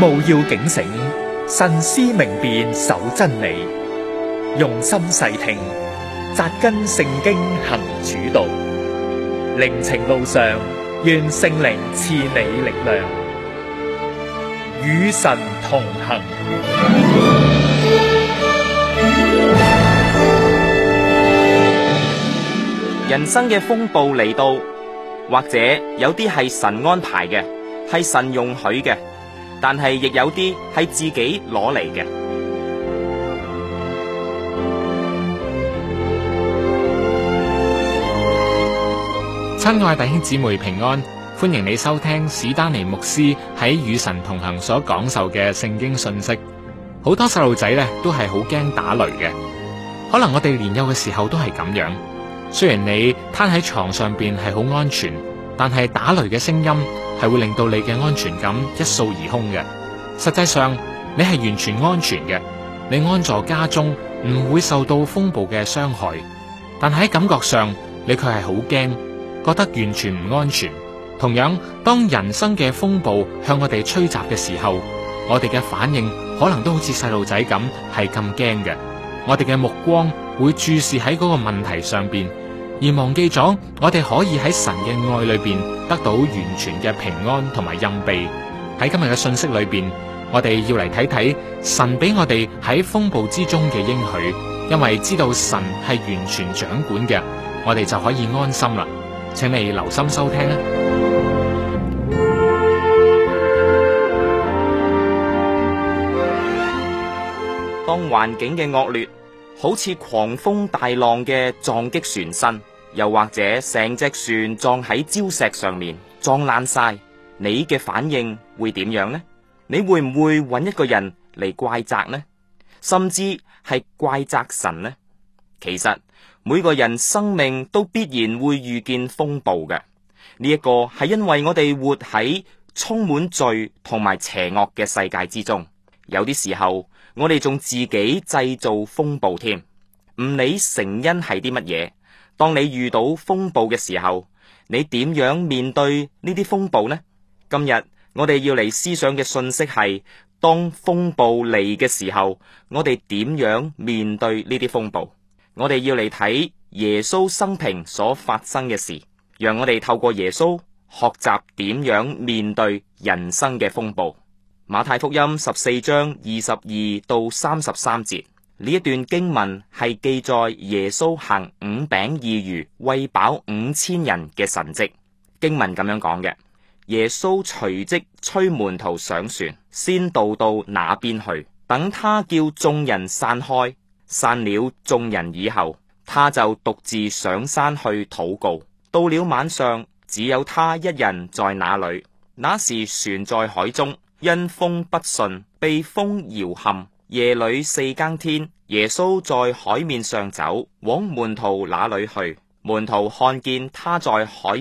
務要警醒，慎思明辨，守真理，用心細聽，扎根聖經行主道。靈程路上，願聖靈賜你力量，與神同行。 人生嘅風暴嚟到，或者有啲係神安排嘅，係神容許嘅，但係亦有啲係自己攞嚟嘅。 親愛弟兄姊妹平安，歡迎你收聽史丹尼牧師喺與神同行所講授嘅聖經信息。好多細路仔咧都係好驚打雷嘅，可能我哋年幼嘅時候都係咁樣。雖然你攤喺床上邊係好安全，但係打雷嘅聲音係會令到你嘅安全感一掃而空嘅。實際上你係完全安全嘅，你安坐家中唔會受到風暴嘅傷害，但喺感覺上你卻係好驚，覺得完全唔安全。同樣，當人生嘅風暴向我哋吹襲嘅時候，我哋嘅反應可能都好似細路仔咁係咁驚嘅。我哋嘅目光會注視喺嗰個問題上邊，而忘記咗我哋可以喺神嘅愛裏邊得到完全嘅平安同埋蔭庇。喺今日嘅信息裏邊，我哋要嚟睇睇神俾我哋喺風暴之中嘅應許，因為知道神係完全掌管嘅，我哋就可以安心啦。請你留心收聽啊！ 當環境嘅惡劣好似狂風大浪嘅撞擊船身，又或者成隻船撞喺礁石上面撞爛晒，你嘅反應會點樣呢？你會唔會揾一個人嚟怪責呢？甚至係怪責神呢？其實每個人生命都必然會遇見風暴嘅，呢一個係因為我哋活喺充滿罪同埋邪惡嘅世界之中，有啲時候我哋仲自己製造風暴添，唔理成因係啲乜嘢。當你遇到風暴嘅時候，你點樣面對呢啲風暴呢？今日我哋要嚟思想嘅信息係，當風暴嚟嘅時候，我哋點樣面對呢啲風暴？我哋要嚟睇耶穌生平所發生嘅事，讓我哋透過耶穌學習點樣面對人生嘅風暴。馬太福音14章22到33節，呢一段經文係記載耶穌行5餅2魚餵飽5000人嘅神蹟。經文咁樣講嘅，耶穌隨即催門徒上船，先渡到那邊去，等他叫眾人散開。散了眾人以後，他就獨自上山去禱告。到了晚上，只有他一人在那裏。那時船在海中，因風不順，被風搖撼。夜裏4更天，耶穌在海面上走，往門徒那裏去。門徒看見他在海